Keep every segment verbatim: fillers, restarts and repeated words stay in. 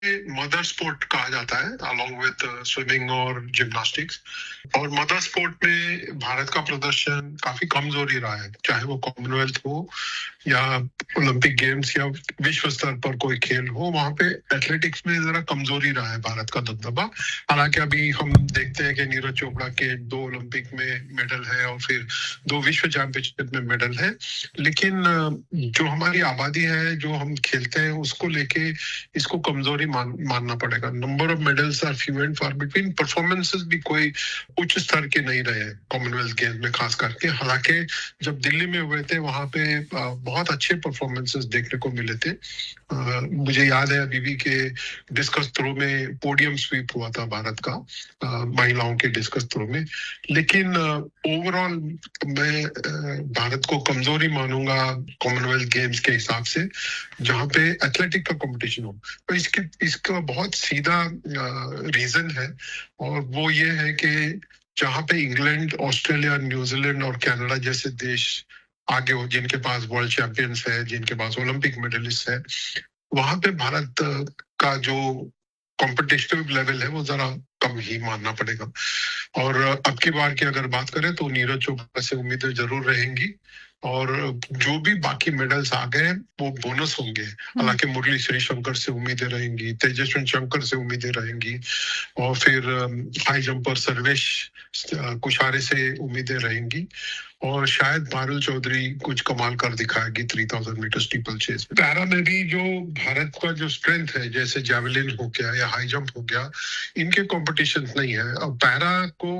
Mother sport कहा जाता है अलॉन्ग विद स्विमिंग और जिम्नास्टिक्स। और मदर स्पोर्ट में भारत का प्रदर्शन काफी कमजोरी रहा है, चाहे वो कॉमनवेल्थ हो या ओलंपिक गेम्स या विश्व स्तर पर कोई खेल हो, वहां पे एथलेटिक्स में जरा कमजोरी रहा है भारत का दबदबा। हालांकि अभी हम देखते हैं कि नीरज चोपड़ा के दो ओलंपिक में मेडल है और फिर दो विश्व चैंपियनशिप में मेडल है, लेकिन जो हमारी आबादी है, जो हम खेलते हैं, उसको लेके इसको कमजोरी मान, मानना पड़ेगा। Number of medals are few and far between, performances भी कोई उच्च स्तर के नहीं रहे कॉमनवेल्थ गेम्स में खास करके। हालांकि जब दिल्ली में हुए थे वहां पे बहुत अच्छे परफॉर्मेंसेस देखने को मिले थे। uh, मुझे याद है अभी भी के डिस्कस थ्रो में पोडियम स्वीप हुआ था भारत का uh, महिलाओं के डिस्कस थ्रो में। लेकिन ओवरऑल uh, मैं uh, भारत को कमजोरी मानूंगा कॉमनवेल्थ गेम्स के हिसाब से, जहां पे एथलेटिक का कंपटीशन हो। तो इसके इसका बहुत सीधा रीजन uh, है, और वो ये है कि जहां पे इंग्लैंड, ऑस्ट्रेलिया, न्यूजीलैंड और कनाडा जैसे देश आगे हो, जिनके पास वर्ल्ड चैंपियंस है, जिनके पास ओलंपिक मेडलिस्ट है, वहां पे भारत का जो कॉम्पिटिटिव लेवल है वो जरा कम ही मानना पड़ेगा। और अब की बार की अगर बात करें तो नीरज चोपड़ा से उम्मीदें जरूर रहेंगी, और जो भी बाकी मेडल्स आ गए वो बोनस होंगे। हालांकि मुरली श्रीशंकर से उम्मीदें रहेंगी, तेजस्वी शंकर से उम्मीदें रहेंगी, और फिर हाई जंपर सर्वेश कुशारे से उम्मीदें रहेंगी, और शायद पारुल चौधरी कुछ कमाल कर दिखाएगी three thousand metre steeple chess. Para में भी जो भारत का जो स्ट्रेंथ है, जैसे जैवलिन हो गया या हाई जंप हो गया, इनके कॉम्पिटिशन नहीं है। अब पैरा को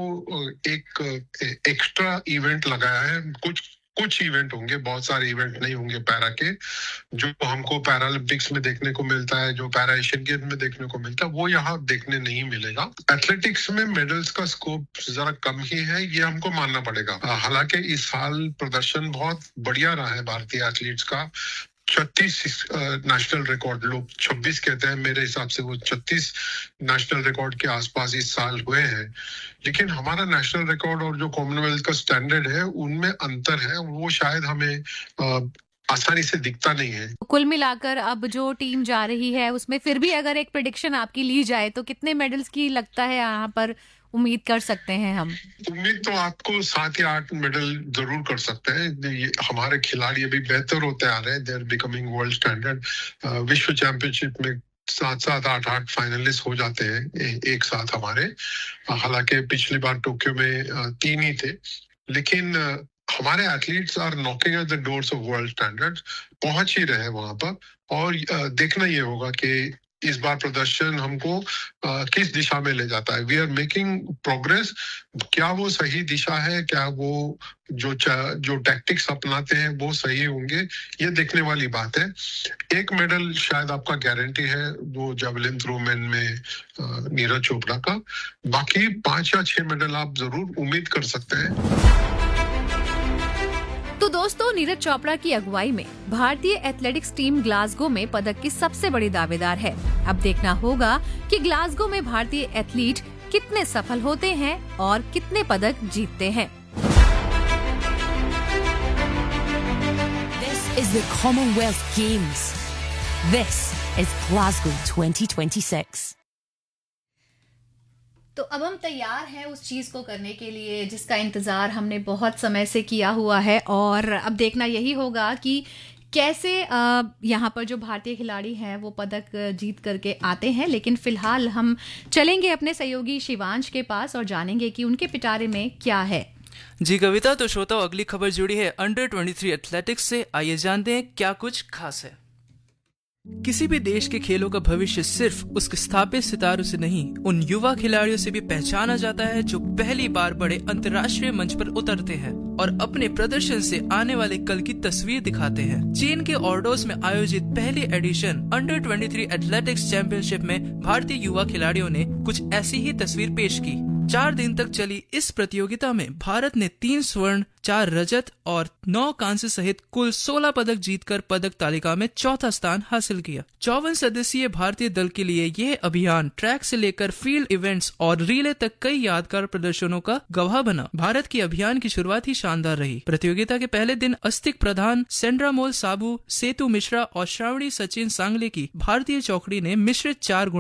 एक एक्स्ट्रा इवेंट लगाया है, कुछ कुछ इवेंट होंगे, बहुत सारे इवेंट नहीं होंगे पैरा के, जो हमको पैरालंपिक्स में देखने को मिलता है, जो पैरा एशियन गेम में देखने को मिलता है, वो यहाँ देखने नहीं मिलेगा। एथलेटिक्स में मेडल्स का स्कोप जरा कम ही है, ये हमको मानना पड़ेगा। हालांकि इस साल प्रदर्शन बहुत बढ़िया रहा है भारतीय एथलीट्स का। छत्तीस नेशनल रिकॉर्ड, लोग छब्बीस कहते हैं, मेरे हिसाब से वो छत्तीस नेशनल रिकॉर्ड के आसपास इस साल हुए हैं। लेकिन हमारा नेशनल रिकॉर्ड और जो कॉमनवेल्थ का स्टैंडर्ड है उनमें अंतर है, वो शायद हमें आ, आसानी से दिखता नहीं है। कुल मिलाकर अब जो टीम जा रही है उसमें फिर भी अगर एक प्रेडिक्शन आपकी ली जाए तो कितने मेडल्स की लगता है यहाँ पर उम्मीद कर सकते हैं हम? उम्मीद तो आपको सात या आठ मेडल जरूर कर सकते हैं। ये हमारे खिलाड़ी अभी बेहतर होते आ रहे हैं, they are becoming world standard. विश्व चैंपियनशिप में सात सात आठ आठ फाइनलिस्ट हो जाते हैं ए, एक साथ हमारे। हालांकि पिछली बार टोक्यो में तीन ही थे, लेकिन हमारे athletes are knocking at the doors of world standard, पहुंच ही रहे वहां पर। और देखना ये होगा कि इस बार प्रदर्शन हमको आ, किस दिशा में ले जाता है। We are making progress. क्या वो सही दिशा है, क्या वो जो जो टैक्टिक्स अपनाते हैं वो सही होंगे, ये देखने वाली बात है। एक मेडल शायद आपका गारंटी है, वो जेवलिन थ्रो मैन में नीरज चोपड़ा का। बाकी पांच या छह मेडल आप जरूर उम्मीद कर सकते हैं। तो दोस्तों, नीरज चोपड़ा की अगुवाई में भारतीय एथलेटिक्स टीम ग्लासगो में पदक की सबसे बड़ी दावेदार है। अब देखना होगा कि ग्लासगो में भारतीय एथलीट कितने सफल होते हैं और कितने पदक जीतते हैं। This is the Commonwealth Games. This is Glasgow twenty twenty-six. तो अब हम तैयार हैं उस चीज को करने के लिए जिसका इंतजार हमने बहुत समय से किया हुआ है, और अब देखना यही होगा कि कैसे यहाँ पर जो भारतीय खिलाड़ी हैं वो पदक जीत करके आते हैं। लेकिन फिलहाल हम चलेंगे अपने सहयोगी शिवांश के पास और जानेंगे कि उनके पिटारे में क्या है। जी कविता, तो श्रोताओ, अगली खबर जुड़ी है अंडर तेईस एथलेटिक्स से। आइए जानते हैं क्या कुछ खास है। किसी भी देश के खेलों का भविष्य सिर्फ उसके स्थापित सितारों से नहीं, उन युवा खिलाड़ियों से भी पहचाना जाता है जो पहली बार बड़े अंतर्राष्ट्रीय मंच पर उतरते हैं और अपने प्रदर्शन से आने वाले कल की तस्वीर दिखाते हैं। चीन के ऑर्डोस में आयोजित पहली एडिशन अंडर तेईस एथलेटिक्स चैंपियनशिप में भारतीय युवा खिलाड़ियों ने कुछ ऐसी ही तस्वीर पेश की, चार दिन तक चली इस प्रतियोगिता में भारत ने तीन स्वर्ण, चार रजत और नौ कांस्य सहित कुल सोलह पदक जीतकर पदक तालिका में चौथा स्थान हासिल किया। चौवन सदस्यीय भारतीय दल के लिए यह अभियान ट्रैक से लेकर फील्ड इवेंट्स और रिले तक कई यादगार प्रदर्शनों का गवाह बना। भारत की अभियान की शुरुआत ही शानदार रही। प्रतियोगिता के पहले दिन अस्तिक प्रधान, सेंड्रामोल साबू, सेतु मिश्रा और श्रावणी सचिन सांगले की भारतीय चौकड़ी ने मिश्रित चार